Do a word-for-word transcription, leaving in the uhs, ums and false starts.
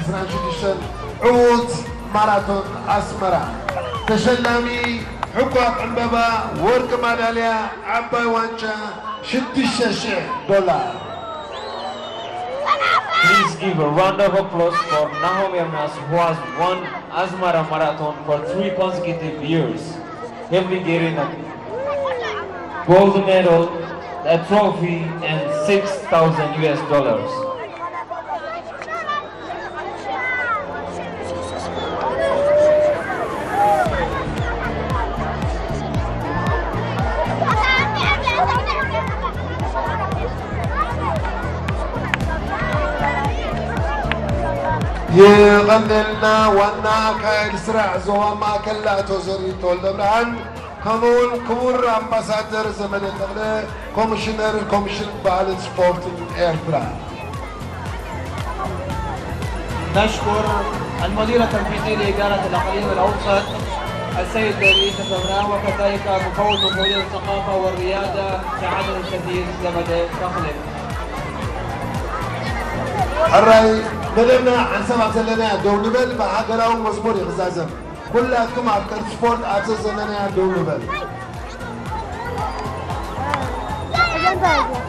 عسران شديشن عود ماراثون أسمرة تشلامي حقوق عنبابا ورق ميدالية عباي وانشا شديشة دولار. Please give a round of applause for Nahomi Amas, who has won Asmara Marathon for three consecutive years, heavily getting a gold medal, a trophy, and six thousand U S dollars. يغنلنا وانا كايل سرع زوا ما كلا توزري تول دبران كمون كمور امباسادر زمن الدولة كوميشنر كوميشن بالانس سبورت ايرترا. نشكر المدير التنفيذي لإدارة الأقاليم الأوسط السيد رئيس الدولة وكذلك مفوض مدير الثقافة والريادة سعادة الشديد زمن تخلف. الرأي بدنا عن سبعة لنا دور نبل بعقله مزبور غزازم كلكم عبكر سبورت أساس لنا دور نبل.